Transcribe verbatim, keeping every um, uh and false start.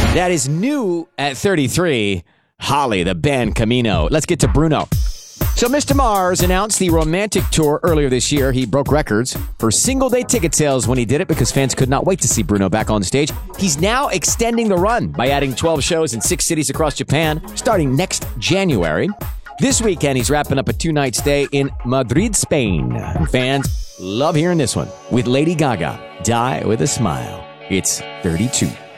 That is new at thirty-three. Holly, the band Camino. Let's get to Bruno. So Mister Mars announced the Romantic Tour earlier this year. He broke records for single-day ticket sales when he did it because fans could not wait to see Bruno back on stage. He's now extending the run by adding twelve shows in six cities across Japan starting next January. This weekend, he's wrapping up a two-night stay in Madrid, Spain. And fans love hearing this one with Lady Gaga, Die With a Smile. It's thirty-two.